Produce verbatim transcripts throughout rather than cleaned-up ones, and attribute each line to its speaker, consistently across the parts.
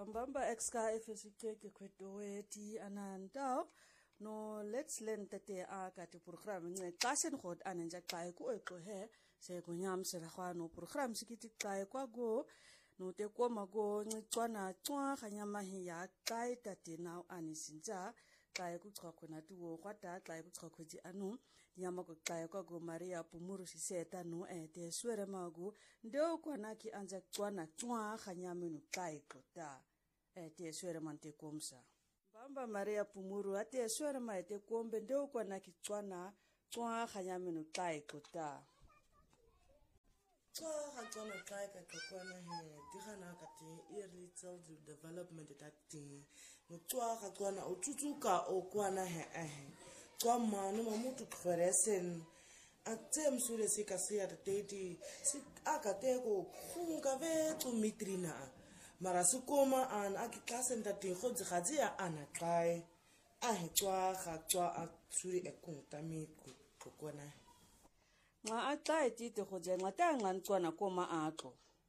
Speaker 1: Kambamba exka efesikeke kwetoweti anantao no let's learn tate a ka te program nge qasen god anenja qae ku eklo he se go nyam se la no program sikiti qae kwa go no te kwa mago ngicwana tswa khanyama hi ya qae tate now anisinja qae ku tswa khona tuwo kwata qae ku tswa khwedi anu nyama go qae kwa go Maria Pumuru siseta no e te swere mago ndo kwana ki anja tswana tswa khanyama no qae kota e te swere mante komsa Bamba Maria Pumuru ate swere ma te kombe ndo kwana ki tswana tswa khanyama no qae kota
Speaker 2: Tswa ga tswana qae ka kwana he di gana ka te early childhood development ta te no tswa ga tswana o tsutsuka o kwana he eh tswa mano ma mutu khoresen a tsem sure se ka se ya te te si aka te go khunga ve tsu mitrina mara se koma an a ki klasen ta te go tsi ya ana qae a he tswa ga tswa a sure e kunta mi ku kwana
Speaker 1: nga a qae ti te go je nga ta nga tswana koma atlo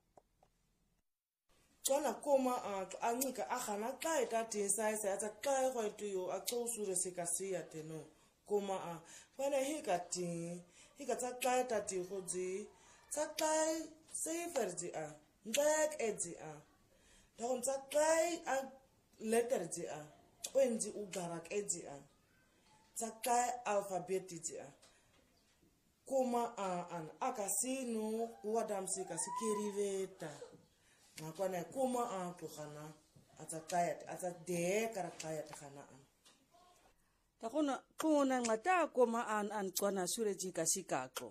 Speaker 2: tswana koma atlo a ncika a gana qae ta te sai sai tsa qae go to yo a tso sure se ka se ya te no koma a bana he ka ti he ka tsa qae ta te go je tsa qae se ferdi a ndek edzi a da go tsa qae a letter ji a kwenzi u garak edzi a tsa qae alphabet ji a Koma a an akasino wadam se ka sikiriveta ngakwana koma a tlogana atsa tayat atsa de kara tayat khana an
Speaker 1: ta gona tsona ngata koma an an tswana sureji ka sikako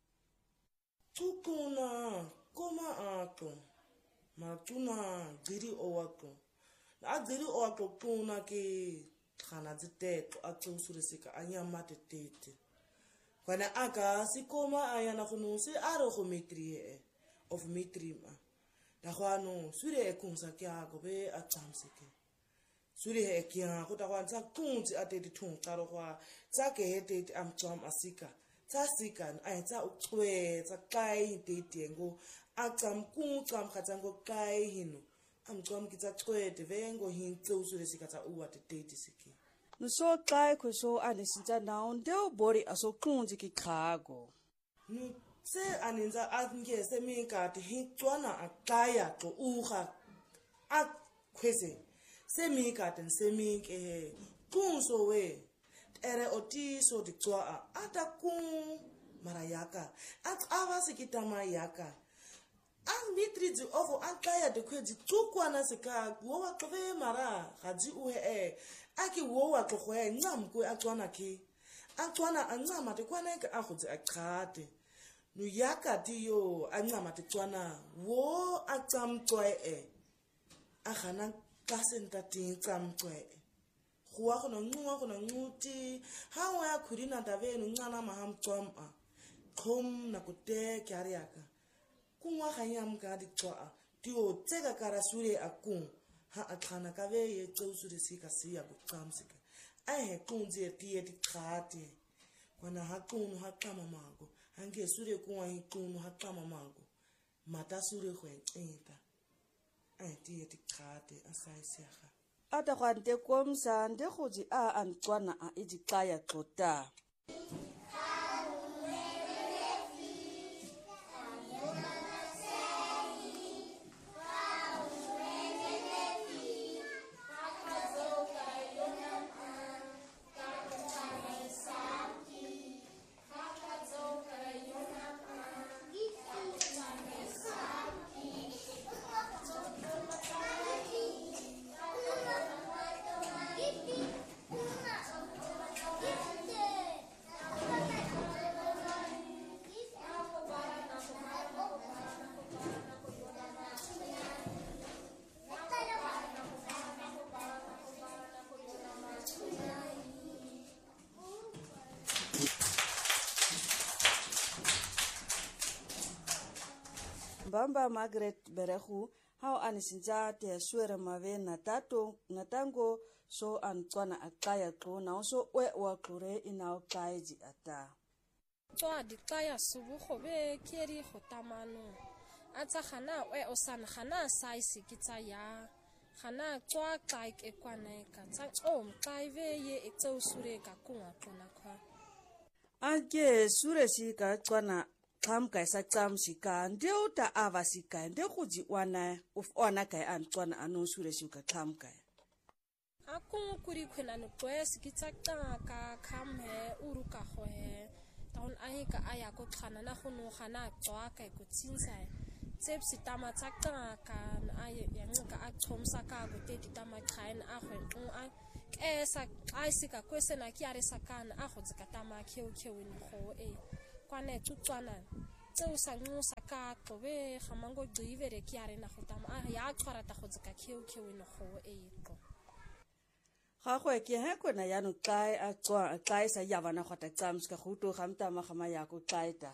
Speaker 2: tukuna koma a to ma tuna diri owako na diri owako tuna ke khana dziteto a tsusurisika anyama tetete Kana aka si koma ayana kunu si aro go metrie of metrima da khano sure e kunsa kya go be a tsamseke sure e kya go ta kwa tsa kunzi ate di thung taro kwa tsa ke hete am tsam asika tsa sikan ai tsa ucwe tsa kai te tengo a tsam ku tsam khatsango kai hino am tsam ki tsa cwe te vengo hin tso sure sika tsa uwa te te siki
Speaker 1: no so qae ko so anisinja now ndo body aso kunzi ki khago
Speaker 2: no se aninza atnge se mi ka ti hitswana a qaya to uga a khwese se mi ka ten se mi ke kunso we ere oti so di tswa a ata kun marayaka at ava se kitama yaka an mitri di ovo an qaya de khwedi tsukwana se ka wo wa qve mara gaji u he aki wo wa tlogwe ncam ko a tswana ke a tswana a ncama te kwana ke a gotse a qhate no yaka ti yo a ncama te tswana wo a tsamtswe e a gana ka senta ting tsamtswe go wa gona nngwa gona ncuti ha wa ya khudina tabeno ncana maham tswam a khom na kote kyari yaka kunwa ganyam ka di tswa ti o tseka karasure a kun ha atlana ka ve ye tsosure sika siya ku tsamsika ai he kunzi eti eti khati kwana ha kunu ha qama mago hange sure kunwa hi kunu ha qama mago mata sure go enta ai ti eti khati asai siya
Speaker 1: ata kwante komsa nde goji a antswana a ijikaya xota Bamba Margaret Berehu how anisinja te swere mave na tato natango so antswana akaya ko na so we wa klore ina kaiji ata
Speaker 3: tswa di qaya subu go be keri go tamano a tsa gana we o sana gana size ke tsa ya Hana chwa kai ke kwana ka tsa om kai ve ye e tso sure ka kunga kona kwa.
Speaker 1: Ake sure si ka tswana kam kai sa tsam si ka ndeu ta ava si ka ndeu kuji wana uf ona kai an tswana anu sure si ka kam kai.
Speaker 3: Akung kuri kwena no kwes ki tsakta ka kam he uru ka ho he. Taun ahi ka aya ko khana na khunu khana chwa kai ko tsinsa. Tsep si tama tsakta ka ay yang ka atom saka go te ti tama khain a khwen un a ke sa ai sika kwesena ki are sakana a go tsaka tama kheu kheu ni go e kwane tutswana tseo sa ngu saka to be khamango divere ki are na go tama a ya tshwara ta go tsaka kheu kheu ni go e go
Speaker 1: Ga go ke he kona ya no kai a tswa kai sa ya bana go ta tsam ska go to gamta ma gama ya go kai ta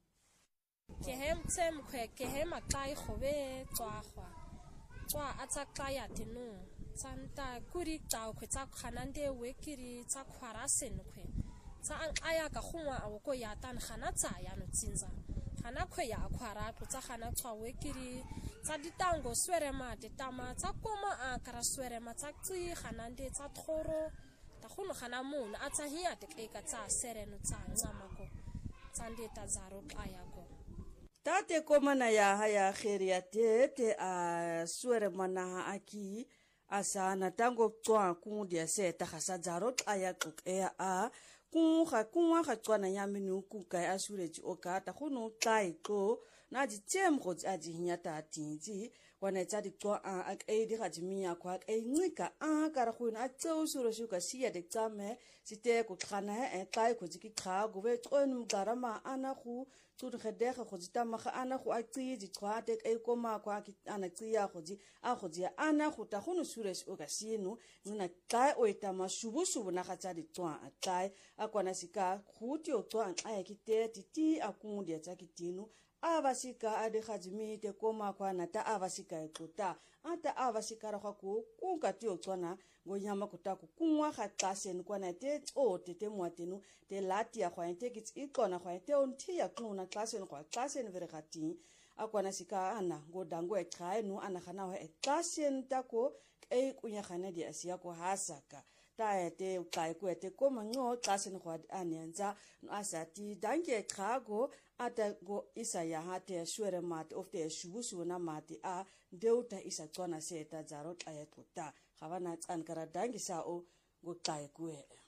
Speaker 3: ke hem tsem kwe ke hem a kai go be tswa khwa tswa a tsa kaya tenu tsanta kuri tao kwe tsa khanande we kiri tsa khwara sen kwe tsa an aya ka khungwa a go ya tan khana tsa ya no tsinza khana kwe ya khwara to tsa khana tswa we kiri tsa ditango swere ma de tama tsa koma a kara swere ma tsa tsi khanande tsa thoro ta khunu khana mun a tsa hiya te ke ka tsa sereno tsa ngama ko tsande ta zaro aya go
Speaker 1: Tate komana ya haya kheria te te a swere mana aki asana tango tswa ku dia se ta khasa zarot aya tuk e a ku kha ku kha tswana ya minu ku kai asure ji o ka ta khunu tlai tlo na ji tsem go tsa ji nya ta tinji wana tsa di tswa a e di ga ji miya kwa e ncika a ka ra khuna a tsau suro shu ka sia de tsame site ku khana e tlai ku ji ki kha go be tson mgarama ana khu tu de khedega go ji tama ga ana go a tsi ji tswa te e koma kwa ki ana tsi ya go ji a go ji ana go ta khunu sure shu ka sinu ngina tlai o itama shubu shubu na ga tsa di tswa a tlai a kwana sika khuti o tswa a ki te ti ti a ku dia tsa ki tinu avasika ade khajimi te koma kwa na ta avasika etlota ata avasika ra ku kunka ti otswana go nyama kutaku kunwa kha xaseni kwana te o te te mwatenu te lati ya khwa te kits iqona khwa te onthi ya xuna xaseni khwa xaseni vere khati akwana sika ana go dango e xae nu ana khana ho e xaseni tako e kunya khana di asia ko hasaka ta te uqai ku te koma ngo xaseni khwa anenza asati danke xago ata go isa ya hate shwere mat of the shubusu na mati a deuta isa tsona seta zaro xaya tuta gabana tsankara dangi sao go xai ku